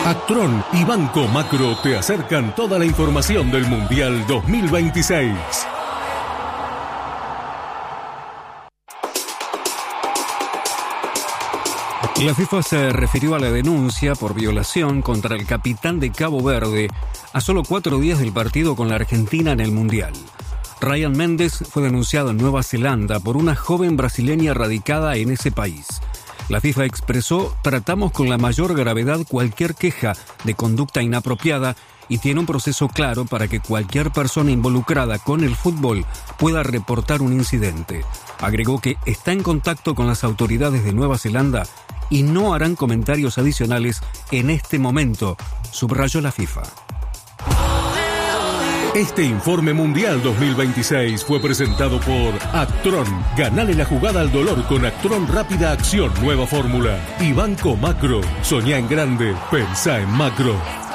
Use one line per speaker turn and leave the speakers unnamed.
Actron y Banco Macro te acercan toda la información del Mundial 2026.
La FIFA se refirió a la denuncia por violación contra el capitán de Cabo Verde a solo 4 días del partido con la Argentina en el Mundial. Ryan Méndez fue denunciado en Nueva Zelanda por una joven brasileña radicada en ese país. La FIFA expresó: tratamos con la mayor gravedad cualquier queja de conducta inapropiada y tiene un proceso claro para que cualquier persona involucrada con el fútbol pueda reportar un incidente. Agregó que está en contacto con las autoridades de Nueva Zelanda y no harán comentarios adicionales en este momento, subrayó la FIFA.
Este informe Mundial 2026 fue presentado por Actron. Ganale la jugada al dolor con Actron Rápida Acción, nueva fórmula. Y Banco Macro. Soñá en grande, pensá en macro.